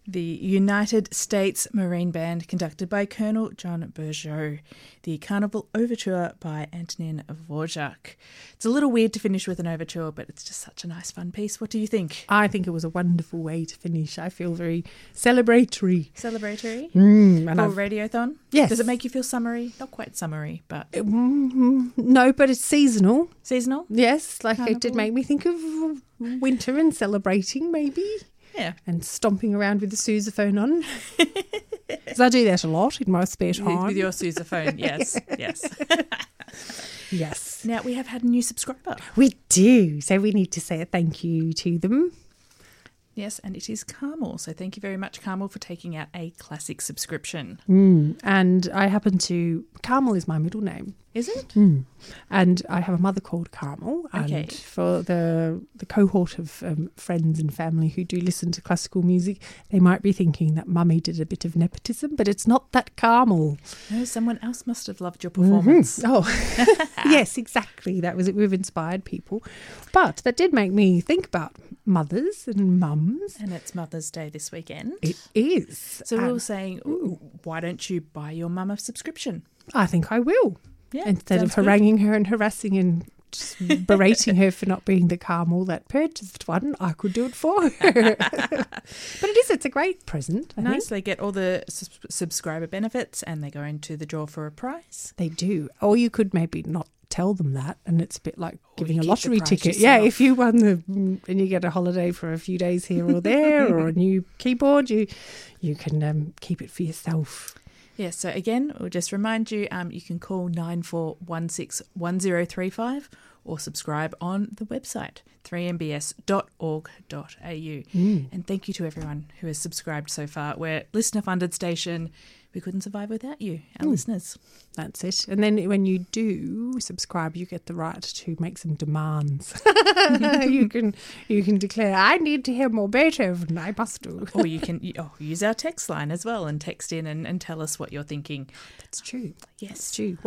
The United States Marine Band, conducted by Colonel John Burgeot. The Carnival Overture by Antonin Dvorak. It's a little weird to finish with an overture, but it's just such a nice, fun piece. What do you think? I think it was a wonderful way to finish. I feel very celebratory. Celebratory? And For Radiothon? Yes. Does it make you feel summery? Not quite summery, but... No, but it's seasonal. Seasonal? Yes, like Carnival. it did make me think of winter and celebrating, maybe. Yeah. And stomping around with the sousaphone on. Because I do that a lot in my spare time. With your sousaphone, yes, yes. Yes. Now, we have had a new subscriber. We do. So we need to say a thank you to them. Yes, and it is Carmel. So thank you very much, Carmel, for taking out a classic subscription. And I happen to... Carmel is my middle name. Is it? And I have a mother called Carmel. Okay. And for the cohort of friends and family who do listen to classical music, they might be thinking that Mummy did a bit of nepotism, but it's not that Carmel. No, someone else must have loved your performance. Oh, yes, exactly. That was it. We've inspired people. But that did make me think about mothers and mums. And it's Mother's Day this weekend. It is. So we were saying, why don't you buy your mum a subscription? I think I will. Yeah, Instead of sounds good. haranguing her and harassing and just berating her for not being the Carmel that purchased one, I could do it for her. But it's a great present. I Nice. think. They get all the subscriber benefits and they go into the draw for a prize. They do. Or you could maybe not tell them that, and it's a bit like giving you a keep the lottery prize ticket. yourself. Yeah, if you won and you get a holiday for a few days here or there, or a new keyboard, you can keep it for yourself. Yes, so again, we'll just remind you, you can call 94161035 or subscribe on the website, 3mbs.org.au. And thank you to everyone who has subscribed so far. We're a listener-funded station. We couldn't survive without you, our listeners. That's it. And then when you do subscribe, you get the right to make some demands. You can declare, I need to hear more Beethoven, I must do. Or you can use our text line as well and text in and tell us what you're thinking. That's true. Yes. It's true.